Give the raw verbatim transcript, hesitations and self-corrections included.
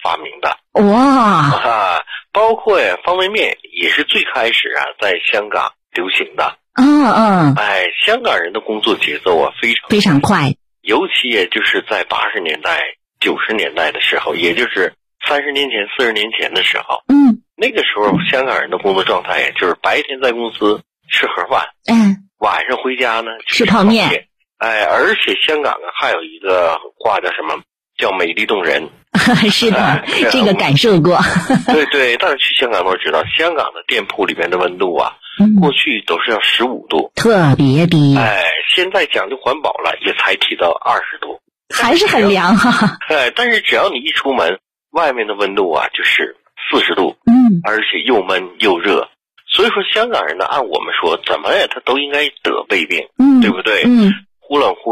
发明的。 哇啊，包括呀方便面也是最开始啊在香港流行的。 嗯嗯， 哎，香港人的工作节奏啊非常非常快， 尤其也就是在八十年代、九十年代的时候，也就是三十年前、四十年前的时候， 嗯， 那个时候香港人的工作状态也就是白天在公司吃盒饭， 嗯， 晚上回家呢吃泡面。 哎，而且香港啊还有一个话叫什么？叫美丽动人。 是的， 哎、 这个感受过。 对对，但是去香港都知道，香港的店铺里面的温度啊， 嗯、 过去都是要十五度， 特别低。 哎，现在讲究环保了，也才提到二十度， 还是很凉哈。 哎，但是只要你一出门，外面的温度啊就是四十度， 嗯， 而且又闷又热。所以说，香港人呢，按我们说，怎么呀，他都应该得胃病， 嗯， 对不对？ 嗯， 忽冷忽